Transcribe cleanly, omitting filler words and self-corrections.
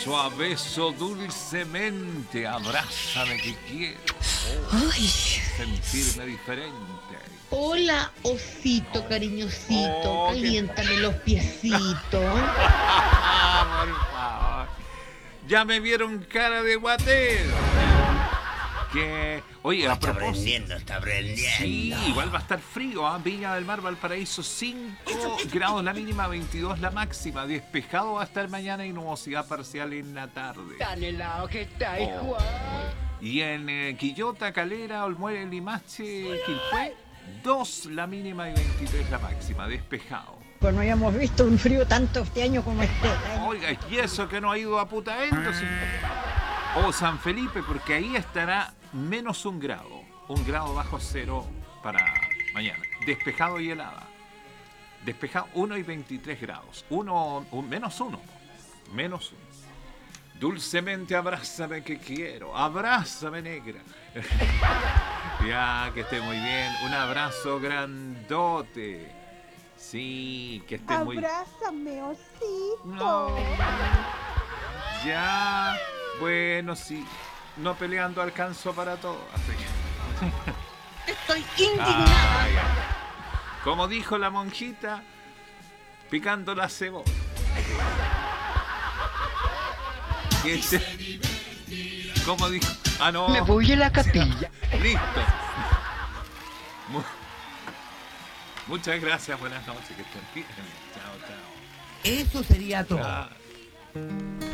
Suavezo dulcemente, abrázame que quiero. Ay. Sentirme diferente. Hola, osito cariñosito, Oh, qué... caliéntame los piecitos. Por favor. Ya me vieron cara de guatero. Que, oye, a propósito. Está aprendiendo. Sí, igual va a estar frío, ¿ah? Viña del Mar, Valparaíso, 5 grados la mínima, 22 la máxima. Despejado va a estar mañana y nubosidad parcial en la tarde. Tan helado que está, hijo. Y en Quillota, Calera, Olmuere, Limache, Quilpué, 2 la mínima y 23 la máxima. Despejado. Pues no habíamos visto un frío tanto este año como este año. Oiga, y eso que no ha ido a Putaendo, sí. O San Felipe, porque ahí estará menos 1 grado. 1 grado bajo cero para mañana. Despejado y helada. Despejado 1 y 23 grados. Menos 1. Menos 1. Dulcemente abrázame que quiero. Abrázame, negra. Ya, que esté muy bien. Un abrazo grandote. Sí, que esté muy... Abrázame, osito. No. Ya. Bueno, sí. No peleando alcanzo para todo. Así que... Estoy indignada. Como dijo la monjita, picando la cebolla. Como dijo... Ah, no. Me voy a la capilla. Listo. Muchas gracias, buenas noches, que estén bien. Chao, chao. Eso sería todo. Chao.